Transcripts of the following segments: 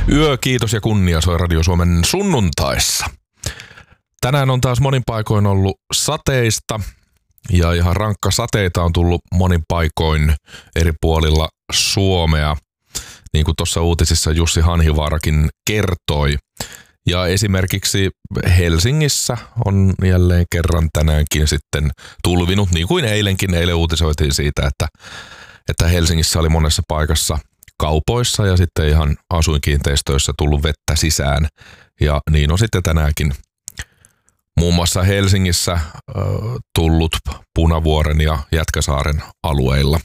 Yö, kiitos ja kunnia soi Radio Suomen sunnuntaissa. Tänään on taas monin paikoin ollut sateista ja ihan rankka sateita on tullut monin paikoin eri puolilla Suomea. Niin kuin tuossa uutisissa Jussi Hanhivaarakin kertoi. Ja esimerkiksi Helsingissä on jälleen kerran tänäänkin sitten tulvinut, niin kuin eilenkin. Eilen uutisoitiin siitä, että Helsingissä oli monessa paikassa kaupoissa ja sitten ihan asuinkiinteistöissä tullut vettä sisään. Ja niin on sitten tänäänkin muun muassa Helsingissä tullut Punavuoren ja Jätkäsaaren alueilla.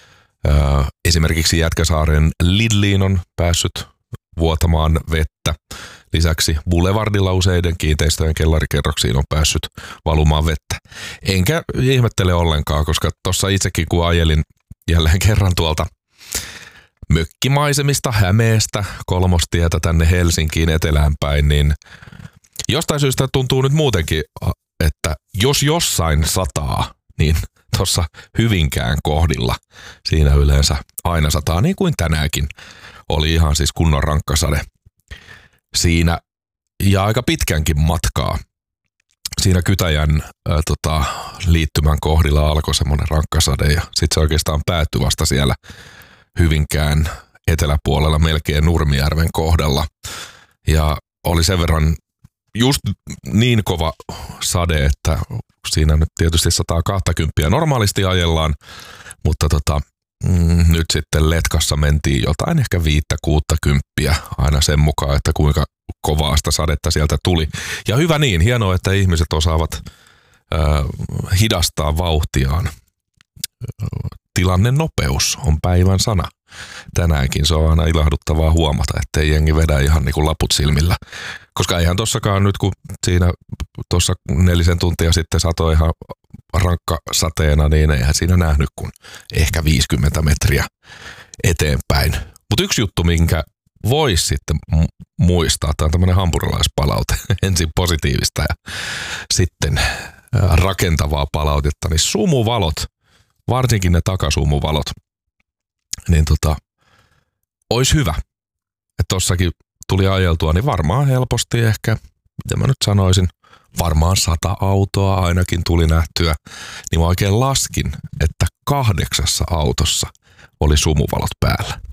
Esimerkiksi Jätkäsaaren Lidliin on päässyt vuotamaan vettä. Lisäksi Boulevardilla useiden kiinteistöjen kellarikerroksiin on päässyt valumaan vettä. Enkä ihmettele ollenkaan, koska tuossa itsekin kun ajelin jälleen kerran tuolta mökkimaisemista Hämeestä Kolmostietä tänne Helsinkiin etelään päin, niin jostain syystä tuntuu nyt muutenkin, että jos jossain sataa, niin tuossa Hyvinkään kohdilla siinä yleensä aina sataa, niin kuin tänäänkin. Oli ihan siis kunnon rankkasade siinä ja aika pitkänkin matkaa. Siinä Kytäjän liittymän kohdilla alkoi semmoinen rankkasade ja sitten se oikeastaan päättyi vasta siellä Hyvinkään eteläpuolella melkein Nurmijärven kohdalla. Ja oli sen verran just niin kova sade, että siinä nyt tietysti 120 normaalisti ajellaan, mutta nyt sitten letkassa mentiin jotain ehkä 5-60 aina sen mukaan, että kuinka kovaa sitä sadetta sieltä tuli. Ja hyvä niin, hienoa, että ihmiset osaavat hidastaa vauhtiaan. Tilannenopeus on päivän sana. Tänäänkin se on aina ilahduttavaa huomata, ettei jengi vedä ihan niin kuin laput silmillä. Koska eihän tossakaan nyt, kun siinä tuossa 4 tuntia sitten satoi ihan rankka sateena, niin eihän siinä nähnyt kuin ehkä 50 metriä eteenpäin. Mutta yksi juttu, minkä voisi sitten muistaa, tämä on tämmöinen hampurilaispalaute, ensin positiivista ja sitten rakentavaa palautetta, niin sumuvalot, varsinkin ne takasumuvalot, niin olisi hyvä, että tossakin tuli ajeltua, niin varmaan helposti ehkä, miten mä nyt sanoisin, varmaan 100 autoa ainakin tuli nähtyä, niin mä oikein laskin, että 8 autossa oli sumuvalot päällä.